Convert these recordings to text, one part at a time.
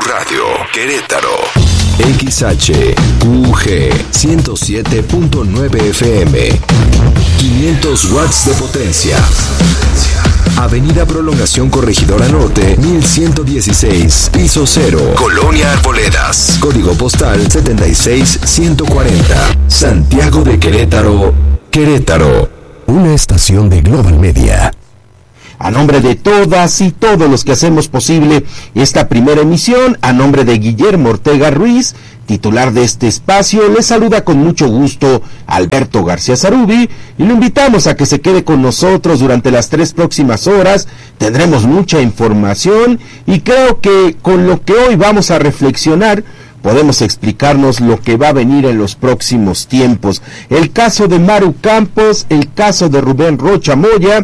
Radio Querétaro. XHQG 107.9 FM. 500 watts de potencia. Avenida Prolongación Corregidora Norte, 1116, piso 0, Colonia Arboledas. Código postal 76140. Santiago de Querétaro, Querétaro. Una estación de Global Media. A nombre de todas y todos los que hacemos posible esta primera emisión, a nombre de Guillermo Ortega Ruiz, titular de este espacio, le saluda con mucho gusto Alberto García Zarubi y lo invitamos a que se quede con nosotros durante las 3 próximas horas. Tendremos mucha información y creo que con lo que hoy vamos a reflexionar podemos explicarnos lo que va a venir en los próximos tiempos. El caso de Maru Campos, el caso de Rubén Rocha Moya,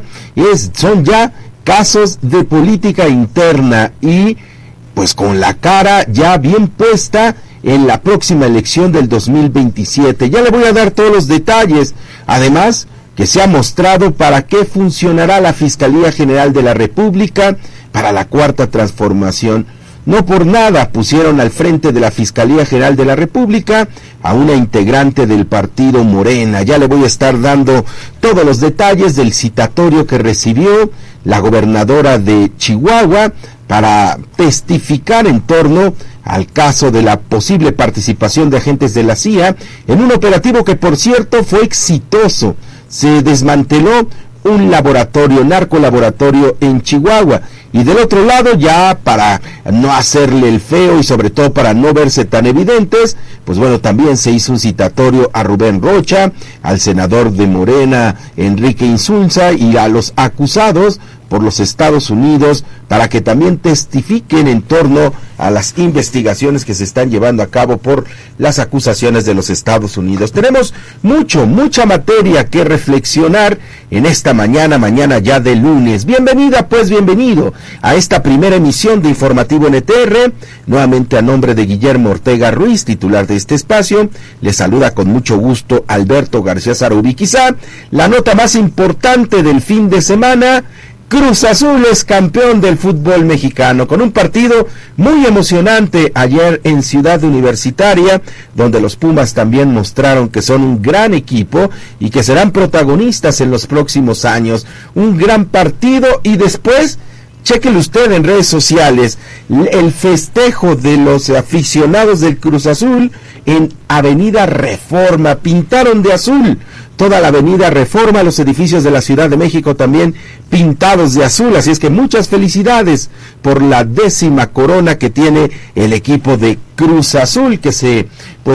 son ya casos de política interna y pues con la cara ya bien puesta en la próxima elección del 2027. Ya le voy a dar todos los detalles. Además, que se ha mostrado para qué funcionará la Fiscalía General de la República para la Cuarta Transformación. No por nada pusieron al frente de la Fiscalía General de la República a una integrante del partido Morena. Ya le voy a estar dando todos los detalles del citatorio que recibió la gobernadora de Chihuahua para testificar en torno al caso de la posible participación de agentes de la CIA en un operativo que, por cierto, fue exitoso. Se desmanteló un narcolaboratorio en Chihuahua. Y del otro lado, ya para no hacerle el feo y sobre todo para no verse tan evidentes, pues bueno, también se hizo un citatorio a Rubén Rocha, al senador de Morena, Enrique Insulza, y a los acusados por los Estados Unidos para que también testifiquen en torno a las investigaciones que se están llevando a cabo por las acusaciones de los Estados Unidos. Tenemos mucha materia que reflexionar en esta mañana ya de lunes. Bienvenida, pues bienvenido a esta primera emisión de Informativo NTR. Nuevamente a nombre de Guillermo Ortega Ruiz, titular de este espacio, le saluda con mucho gusto Alberto García Zarubi. Quizá la nota más importante del fin de semana: Cruz Azul es campeón del fútbol mexicano, con un partido muy emocionante ayer en Ciudad Universitaria, donde los Pumas también mostraron que son un gran equipo y que serán protagonistas en los próximos años. Un gran partido y después, chéquele usted en redes sociales, el festejo de los aficionados del Cruz Azul en Avenida Reforma. Pintaron de azul toda la Avenida Reforma, los edificios de la Ciudad de México también pintados de azul, así es que muchas felicidades por la 10ª corona que tiene el equipo de Cruz Azul, que se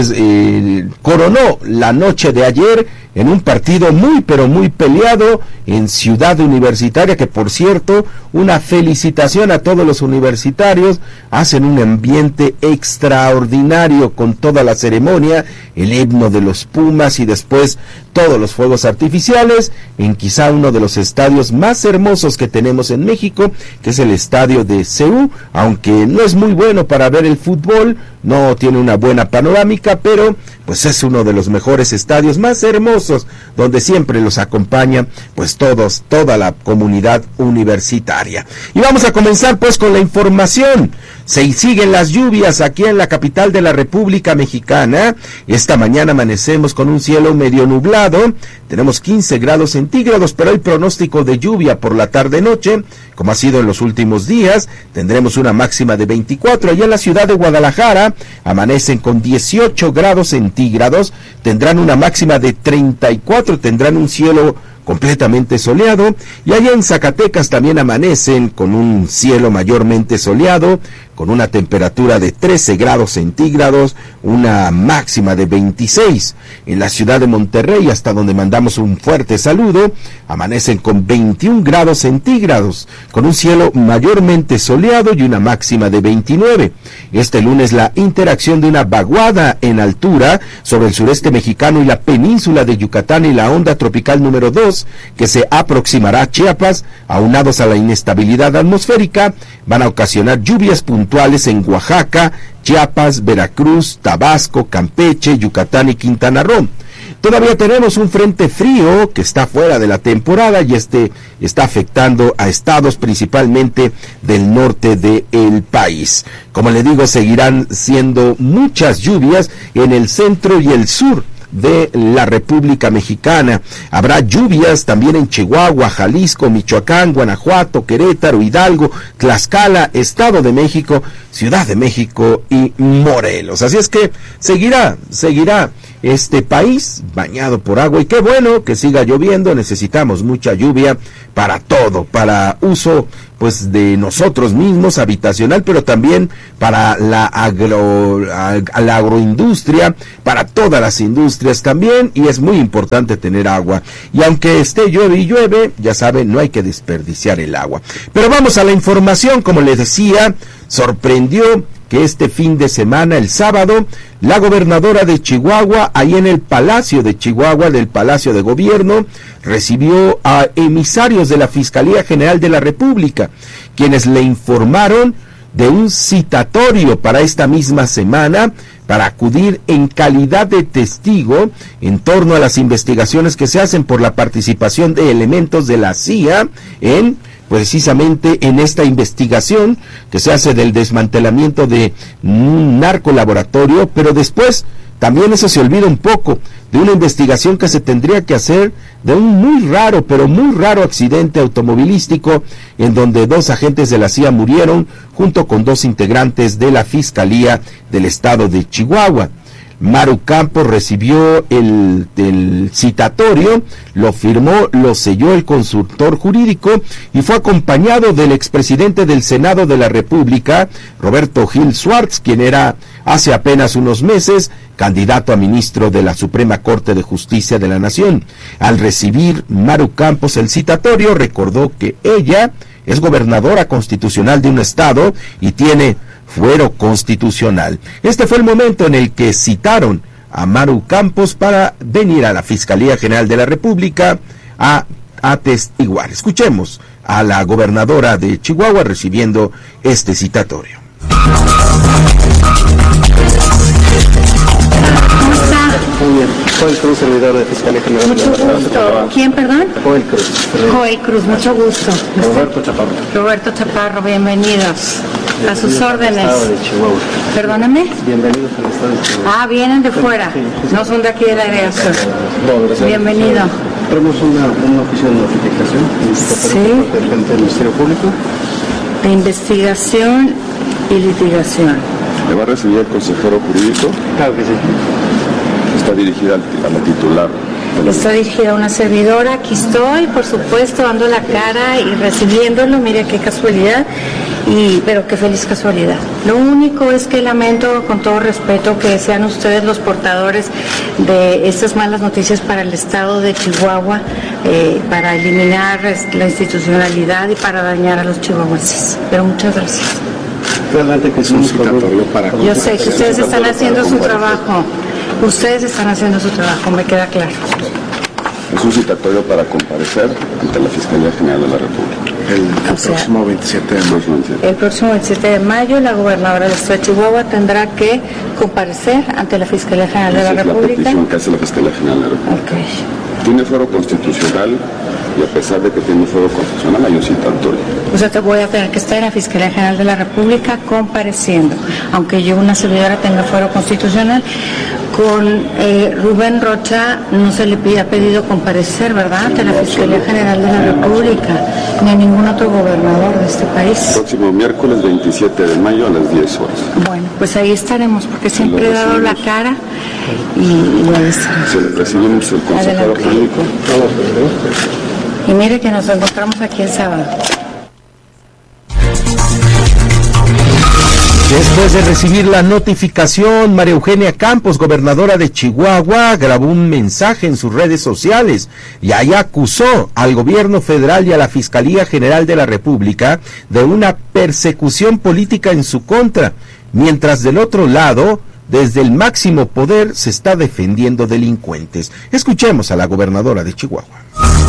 coronó la noche de ayer en un partido muy peleado en Ciudad Universitaria, que por cierto, una felicitación a todos los universitarios, hacen un ambiente extraordinario con toda la ceremonia, el himno de los Pumas y después todos los fuegos artificiales en quizá uno de los estadios más hermosos que tenemos en México, que es el estadio de CU, aunque no es muy bueno para ver el fútbol, no tiene una buena panorámica, pero pues es uno de los mejores estadios más hermosos, donde siempre los acompaña pues toda la comunidad universitaria. Y vamos a comenzar pues con la información. Se siguen las lluvias aquí en la capital de la República Mexicana. Esta mañana amanecemos con un cielo medio nublado, tenemos 15 grados centígrados, pero hay pronóstico de lluvia por la tarde-noche, como ha sido en los últimos días. Tendremos una máxima de 24. Allá en la ciudad de Guadalajara amanecen con 18 grados centígrados, tendrán una máxima de 34, tendrán un cielo completamente soleado, y allá en Zacatecas también amanecen con un cielo mayormente soleado, con una temperatura de 13 grados centígrados, una máxima de 26. En la ciudad de Monterrey, hasta donde mandamos un fuerte saludo, amanecen con 21 grados centígrados, con un cielo mayormente soleado y una máxima de 29. Este lunes la interacción de una vaguada en altura sobre el sureste mexicano y la península de Yucatán y la onda tropical número 2, que se aproximará a Chiapas, aunados a la inestabilidad atmosférica, van a ocasionar lluvias puntuales en Oaxaca, Chiapas, Veracruz, Tabasco, Campeche, Yucatán y Quintana Roo. Todavía tenemos un frente frío que está fuera de la temporada y está afectando a estados principalmente del norte del país. Como le digo, seguirán siendo muchas lluvias en el centro y el sur de la República Mexicana. Habrá lluvias también en Chihuahua, Jalisco, Michoacán, Guanajuato, Querétaro, Hidalgo, Tlaxcala, Estado de México, Ciudad de México y Morelos. Así es que seguirá este país bañado por agua, y qué bueno que siga lloviendo. Necesitamos mucha lluvia para todo, para uso pues de nosotros mismos, habitacional, pero también para la agroindustria, para todas las industrias también, y es muy importante tener agua. Y aunque esté llueve y llueve, ya saben, no hay que desperdiciar el agua. Pero vamos a la información. Como les decía, sorprendió que este fin de semana, el sábado, la gobernadora de Chihuahua, ahí en el Palacio de Chihuahua, del Palacio de Gobierno, recibió a emisarios de la Fiscalía General de la República, quienes le informaron de un citatorio para esta misma semana para acudir en calidad de testigo en torno a las investigaciones que se hacen por la participación de elementos de la CIA precisamente en esta investigación que se hace del desmantelamiento de un narcolaboratorio, pero después también eso se olvida un poco de una investigación que se tendría que hacer de un muy raro accidente automovilístico en donde 2 agentes de la CIA murieron junto con 2 integrantes de la Fiscalía del Estado de Chihuahua. Maru Campos recibió el citatorio, lo firmó, lo selló el consultor jurídico y fue acompañado del expresidente del Senado de la República, Roberto Gil Suárez, quien era hace apenas unos meses candidato a ministro de la Suprema Corte de Justicia de la Nación. Al recibir Maru Campos el citatorio, recordó que ella es gobernadora constitucional de un estado y tiene fuero constitucional. Este fue el momento en el que citaron a Maru Campos para venir a la Fiscalía General de la República a atestiguar. Escuchemos a la gobernadora de Chihuahua recibiendo este citatorio. Joel Cruz, servidor de Fiscalía General. Mucho gusto. ¿Quién, perdón? Joel Cruz. Joel Cruz, mucho gusto. Roberto Chaparro. Roberto Chaparro, bienvenidos. A sus órdenes. Estado de Chihuahua. Perdóname. Bienvenidos al estado de Chihuahua. Vienen de fuera. No son de aquí del área sur. Bienvenido. Tenemos una oficina de notificación. Sí. Del frente del Ministerio Público. De investigación y litigación. ¿Le va a recibir el consejero jurídico? Claro que sí. Está dirigida a la titular. Está dirigida a una servidora. Aquí estoy, por supuesto, dando la cara y recibiéndolo. Mire qué casualidad, pero qué feliz casualidad. Lo único es que lamento, con todo respeto, que sean ustedes los portadores de estas malas noticias para el estado de Chihuahua, para eliminar la institucionalidad y para dañar a los chihuahuenses. Pero muchas gracias. Realmente que es un citatorio para... Yo sé que ustedes están haciendo su trabajo. Ustedes están haciendo su trabajo, me queda claro. Es un citatorio para comparecer ante la Fiscalía General de la República. El próximo 27 de mayo. El próximo 27 de mayo, la gobernadora del estado de Chihuahua tendrá que comparecer ante la Fiscalía General de la República. Es la petición que hace la Fiscalía General de la República. Okay. Tiene fuero constitucional y a pesar de que tiene fuero constitucional hay un citatorio. O sea, te voy a tener que estar en la Fiscalía General de la República compareciendo, aunque yo, una servidora, tenga fuero constitucional. Con Rubén Rocha no se le ha pedido comparecer, ¿verdad?, ante la Fiscalía General de la República, ni a ningún otro gobernador de este país. Próximo miércoles 27 de mayo a las 10 horas. Bueno, pues ahí estaremos, porque siempre he dado la cara y ahí estaremos. Si le recibimos el consejero jurídico. Y mire que nos encontramos aquí el sábado. Después de recibir la notificación, María Eugenia Campos, gobernadora de Chihuahua, grabó un mensaje en sus redes sociales y ahí acusó al gobierno federal y a la Fiscalía General de la República de una persecución política en su contra, mientras del otro lado, desde el máximo poder, se está defendiendo delincuentes. Escuchemos a la gobernadora de Chihuahua.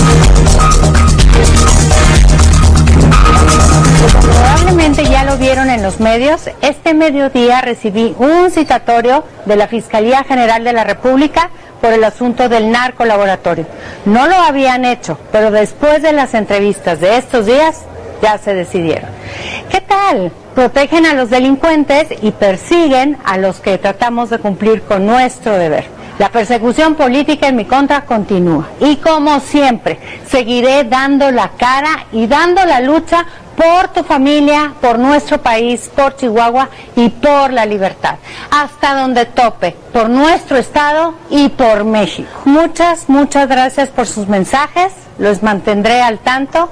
Probablemente ya lo vieron en los medios. Este mediodía recibí un citatorio de la Fiscalía General de la República por el asunto del narcolaboratorio. No lo habían hecho, pero después de las entrevistas de estos días, ya se decidieron. ¿Qué tal? Protegen a los delincuentes y persiguen a los que tratamos de cumplir con nuestro deber. La persecución política en mi contra continúa. Y como siempre, seguiré dando la cara y dando la lucha por tu familia, por nuestro país, por Chihuahua y por la libertad. Hasta donde tope, por nuestro estado y por México. Muchas gracias por sus mensajes. Los mantendré al tanto.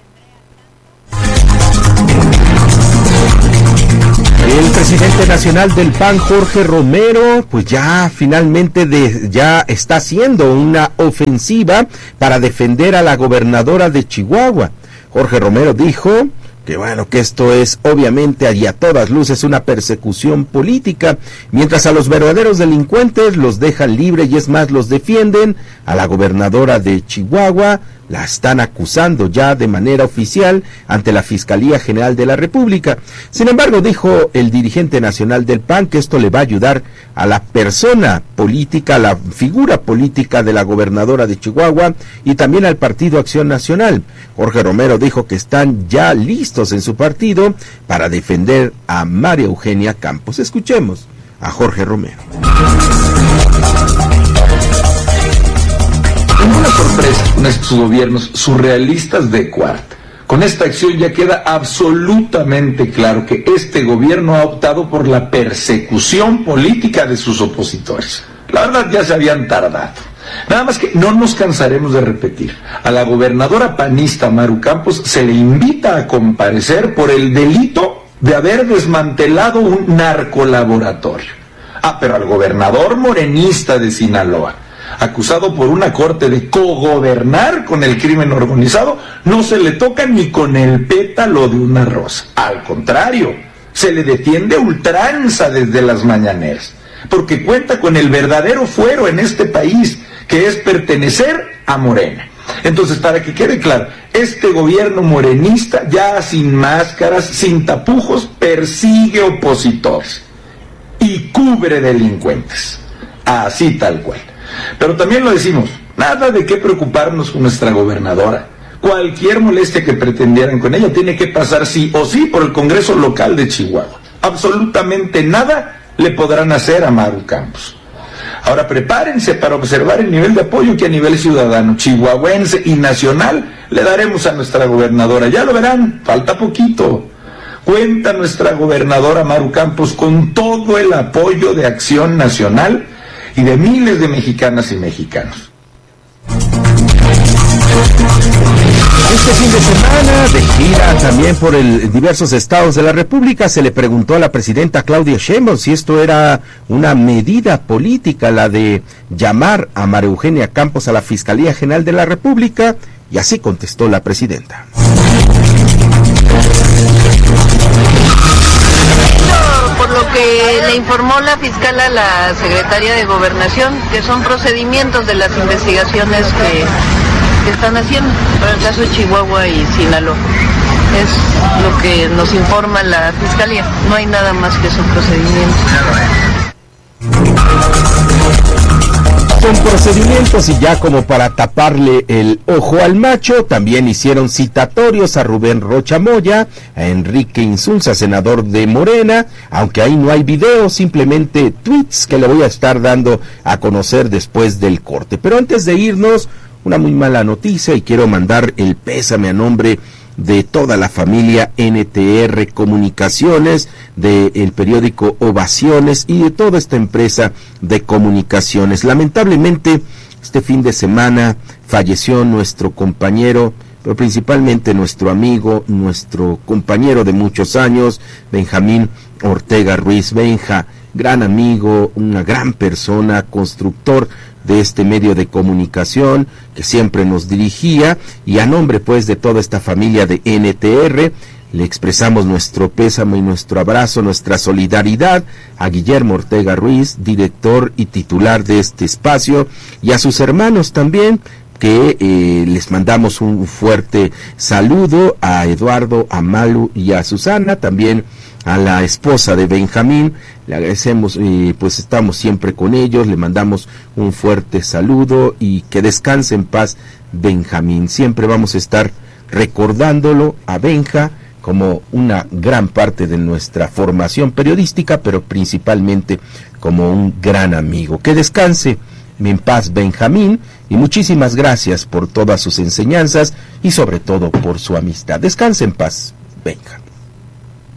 El presidente nacional del PAN, Jorge Romero, pues ya finalmente ya está haciendo una ofensiva para defender a la gobernadora de Chihuahua. Jorge Romero dijo que esto es obviamente y a todas luces una persecución política, mientras a los verdaderos delincuentes los dejan libre y es más, los defienden. A la gobernadora de Chihuahua la están acusando ya de manera oficial ante la Fiscalía General de la República. Sin embargo, dijo el dirigente nacional del PAN que esto le va a ayudar a la persona política, a la figura política de la gobernadora de Chihuahua y también al Partido Acción Nacional. Jorge Romero dijo que están ya listos en su partido para defender a María Eugenia Campos. Escuchemos a Jorge Romero. Una sorpresa con estos gobiernos surrealistas de cuarta. Con esta acción ya queda absolutamente claro que este gobierno ha optado por la persecución política de sus opositores. La verdad, ya se habían tardado. Nada más que no nos cansaremos de repetir. A la gobernadora panista Maru Campos se le invita a comparecer por el delito de haber desmantelado un narcolaboratorio. Pero al gobernador morenista de Sinaloa, acusado por una corte de cogobernar con el crimen organizado, no se le toca ni con el pétalo de una rosa. Al contrario, se le defiende a ultranza desde las mañaneras, porque cuenta con el verdadero fuero en este país, que es pertenecer a Morena. Entonces, para que quede claro, este gobierno morenista, ya sin máscaras, sin tapujos, persigue opositores y cubre delincuentes. Así tal cual. Pero también lo decimos, nada de qué preocuparnos con nuestra gobernadora. Cualquier molestia que pretendieran con ella tiene que pasar sí o sí por el Congreso local de Chihuahua. Absolutamente nada le podrán hacer a Maru Campos. Ahora prepárense para observar el nivel de apoyo que a nivel ciudadano, chihuahuense y nacional le daremos a nuestra gobernadora. Ya lo verán, falta poquito. Cuenta nuestra gobernadora Maru Campos con todo el apoyo de Acción Nacional y de miles de mexicanas y mexicanos. Este fin de semana, de gira también por diversos estados de la República, se le preguntó a la presidenta Claudia Sheinbaum si esto era una medida política, la de llamar a María Eugenia Campos a la Fiscalía General de la República, y así contestó la presidenta. Por lo que le informó la fiscal a la secretaria de Gobernación, que son procedimientos de las investigaciones que están haciendo para el caso de Chihuahua y Sinaloa. Es lo que nos informa la fiscalía. No hay nada más que esos procedimientos. Son procedimientos y ya como para taparle el ojo al macho, también hicieron citatorios a Rubén Rocha Moya, a Enrique Insunza, senador de Morena, aunque ahí no hay video, simplemente tweets que le voy a estar dando a conocer después del corte. Pero antes de irnos, una muy mala noticia y quiero mandar el pésame a nombre de toda la familia NTR Comunicaciones, del periódico Ovaciones y de toda esta empresa de comunicaciones. Lamentablemente, este fin de semana falleció nuestro compañero, pero principalmente nuestro amigo, nuestro compañero de muchos años, Benjamín Ortega Ruiz. Benja, gran amigo, una gran persona, constructor de este medio de comunicación que siempre nos dirigía, y a nombre pues de toda esta familia de NTR le expresamos nuestro pésame y nuestro abrazo, nuestra solidaridad a Guillermo Ortega Ruiz, director y titular de este espacio, y a sus hermanos también, que les mandamos un fuerte saludo, a Eduardo, a Malu y a Susana, también a la esposa de Benjamín, le agradecemos, pues estamos siempre con ellos, le mandamos un fuerte saludo y que descanse en paz Benjamín. Siempre vamos a estar recordándolo a Benja como una gran parte de nuestra formación periodística, pero principalmente como un gran amigo. Que descanse en paz Benjamín y muchísimas gracias por todas sus enseñanzas y sobre todo por su amistad. Descanse en paz, Benja.